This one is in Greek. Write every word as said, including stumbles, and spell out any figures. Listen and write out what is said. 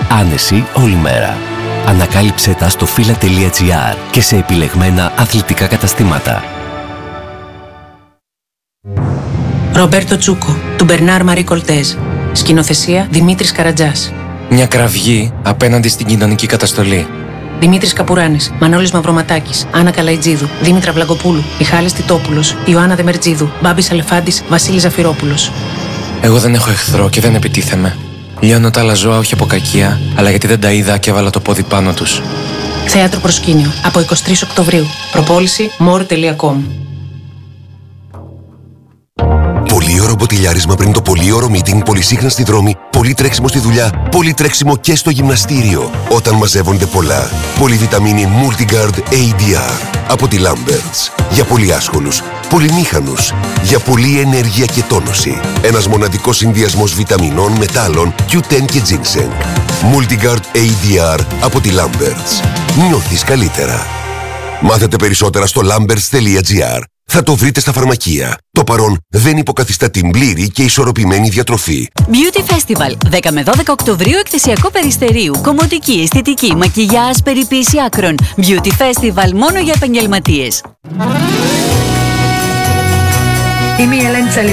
Άνεση όλη μέρα. Ανακάλυψέ τα στο φύλλα τελεία τζι άρ και σε επιλεγμένα αθλητικά καταστήματα. Ρομπέρτο Τσούκο, του Μπερνάρ Μαρί Κολτέζ. Σκηνοθεσία Δημήτρης Καρατζάς. Μια κραυγή απέναντι στην κοινωνική καταστολή. Δημήτρης Καπουράνης, Μανώλης Μαυροματάκης, Άννα Καλαϊτζίδου, Δήμητρα Βλαγκοπούλου, Μιχάλης Τιτόπουλος, Ιωάννα Δεμερτζίδου, Μπάμπης Αλεφάντης, Βασίλης Ζαφυρόπουλος. Εγώ δεν έχω εχθρό και δεν επιτίθεμαι. Λιώνω τα άλλα ζώα όχι από κακία, αλλά γιατί δεν τα είδα και έβαλα το πόδι πάνω τους. Θέατρο Προσκήνιο, από εικοστή τρίτη Οκτωβρίου. Προπόληση more τελεία com. Πολύωρο μποτιλιάρισμα πριν το πολύωρο meeting, πολυσύχνα στη δρόμη, πολύ τρέξιμο στη δουλειά, πολύ τρέξιμο και στο γυμναστήριο. Όταν μαζεύονται πολλά. Πολυβιταμίνη Multigard έι ντι αρ από τη Lamberts. Για πολύ άσχολους, πολυμήχανους, για πολλή ενέργεια και τόνωση. Ένας μοναδικός συνδυασμός βιταμινών, μετάλλων, κιου τεν και ginseng. Multigard έι ντι αρ από τη Lamberts. Νιώθεις καλύτερα. Μάθετε περισσότερα στο lamberts τελεία τζι άρ. Θα το βρείτε στα φαρμακεία. Το παρόν δεν υποκαθιστά την πλήρη και ισορροπημένη διατροφή. Beauty Festival, δέκα με δώδεκα Οκτωβρίου, εκθεσιακό Περιστερίου. Κομμωτική, αισθητική, μακιγιάζ, περιποίηση άκρων. Beauty Festival μόνο για επαγγελματίες. Είμαι η Ελένη Τσαλή.